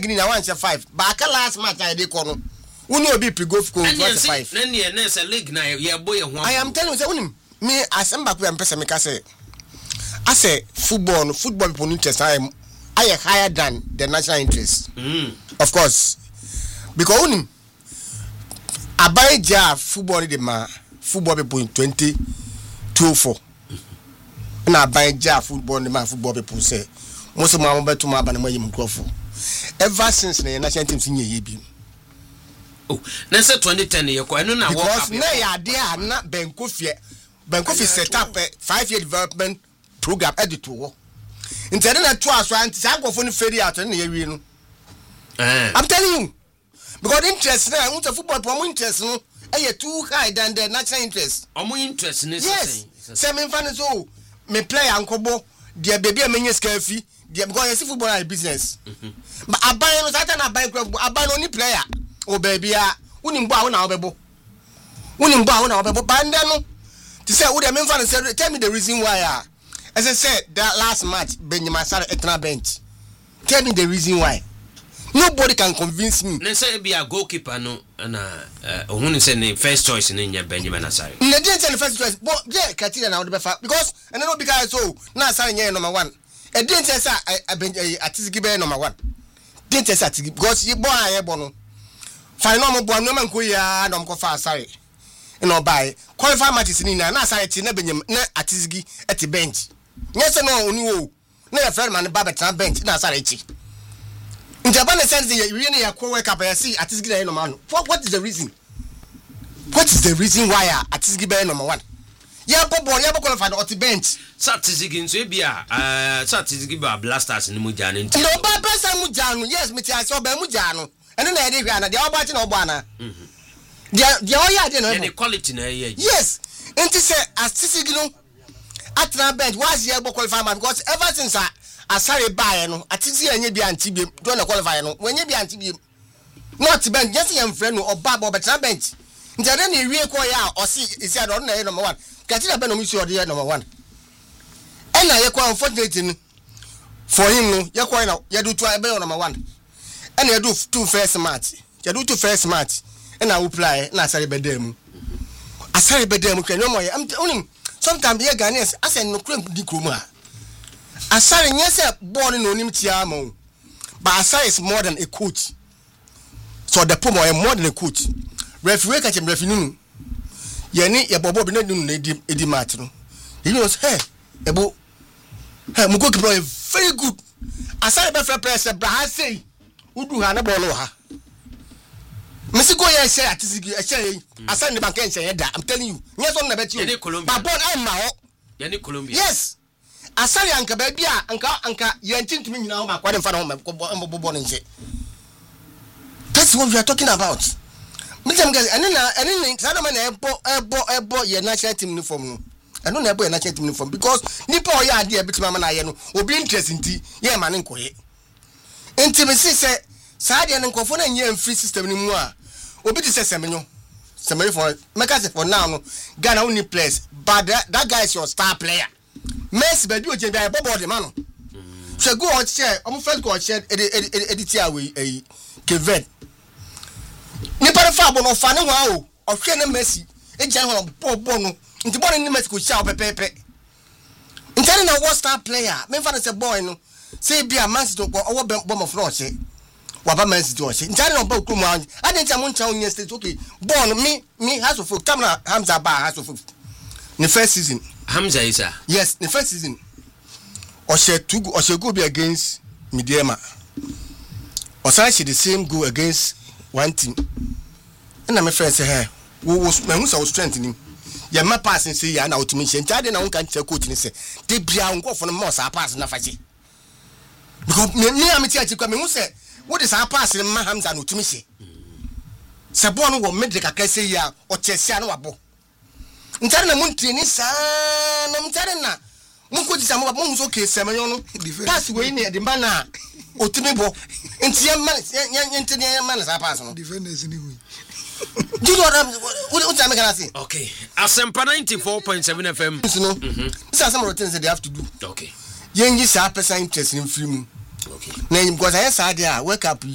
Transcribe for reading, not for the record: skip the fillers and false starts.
league na 1.5 ba ka last match I dey kono uni obi pre-go for 1.5 na ne na say league na ye boy ho I am telling you say unim me asemba ko am pese me ka say I say football people interest I higher than the national interest. Of course. Because unim Abaija football de ma football people in 2024. Na Abaija football de ma football people say most of my better ma ban my microphone. Ever since the national team sin ye bi. Oh, na say 2010 ye ko eno na world cup. Because na ya there na Benkofi set up a 5-year development program editor. Instead na to aso anti say go for no fair out na ye wi no. I'm telling you. Because interest na want football for interest no too high than the national interest. Omo interest ni yes. Say me fan so me play ankobo dia baby amenye scafi dia because you see football as business. But aban no satan aban aban no ni player o baby a unimbo a na obebo. Unimbo a na obebo banda no. To say wo dem me fan say tell me the reason why as I said that last match Benjamin Asare etna bench. Tell me the reason why. Nobody can convince me. Na say be a goalkeeper no na ohun say ne first choice ni nya Benjamin Asare. Ne dey say the first choice but yeah criteria na wo be fa because and no because so na Asare nya number 1. E dey say Atizigi be number 1. Dey say Atizigi because you boy ayebo no. Final mo boy no man ko ya na mo ko fa Asare. No buy qualify matches ni na Asare ti na Benjamin na Atizigi at bench. Yes no oni wo. Na your friend man ba betra bench na Asare ti. In Japan, they said you really are work up. I see Atizigi number 1. What is the reason? What is the reason why Atizigi number 1? Yeah, Bobo, you have qualified on the bench. Satizigi so be Satizigi ba blasters ni mujano. No, ba blasters mujano. Yes, me I saw be mujano. And then I dey na they all batting obana. They all ya dey no. The quality na here. Yes. Enti say Atizigi no at na bench was here qualify because ever since Asare buy no Atizigi enye bi anti bi do na qualify no wenye bi anti bi not bench just your friend no oba betra bench ntia na ewie ko ya o si isi ado na number 1 katina be no mi si ode number 1 and na ye ko unfortunately for him no ye ko na ye do to be number 1 and ye do two first match ye do two first match and na we play na Asare bedam kwen no mo ye am sometimes ye Ghanaians ase no kram di kroma Asare nyese born no nim tia ma but Asare is more than a coach. So the pomo is more than a coach. Referee catch him referee nu. Ye ni ye bobo bi na dunu na edi match no. He knows hey ebo hey mu goalkeeper is very good. Asare be fair press bra say udu ha na ball ha. Mesi go ye say Atizigi e say Asare ne bank en say da. I'm telling you. Nyeso na bet you. But ball am ma ho. Ye ni Colombia. Yes. Asare anka ba bia anka yentintumi nyina ho makwa dem fa no mbobo nje. That's what we are talking about. Mr. Guys, and Sadama ebo ye national team uniform no. I don't ebo ye national team uniform because nipa o ya ade ebitima ma na ye no obi interest nti ye ma ne nkoye. Enti me say saade ne nkofo na nye free system ni mu a obi di say semenyo for make us for now no Ghana only players but that guy is your star player. Messi be do je be bobo de man. So go on share, am first go on share edit away Kevin. Ni para fa bo no fa ne wa o hwe ne Messi e jan ho bobo no. Nti bo ne Messi ko share pepepe. Nti na what star player, me fa na say boy no. Say bia Man City ko owo bomb of no say. Wa ba Man City o say. Nti na ba kru mu an. Ade nti am ncha onye state okay. Born me has of Tamna Hamza ba has of the first season. Hamza Isa. Yes, the first season. Oshe go be against Midiema. Osashi the same go against one team. And my friend say, "Hey, we was strengthening. Ya ma pass and say ya na ultimation. Tade na unka nche coach ni say. Dey bia unko for no more sa pass na fachi. Because me amiti achi kwa me hu say, what is our pass ma Hamza no ultimation. Se bo no wo medre kakra say ya o chesia na wabo. Ntare na munti ni sa na mtare na munko ji samo ba so ke semenyo no pass we ni de man na otimi bo nti ye man nti ye man sa pass no defenders ni hu do you know what time can I say okay Asempa 94.7 FM no this are some of the things that they have to do okay yengi sa person interest in film okay na because I said there wake up